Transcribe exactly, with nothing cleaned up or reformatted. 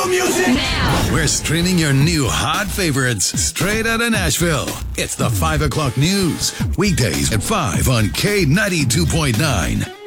Nashville music now. We're streaming your new hot favorites straight out of Nashville. It's the five o'clock news. Weekdays at five on K ninety-two point nine.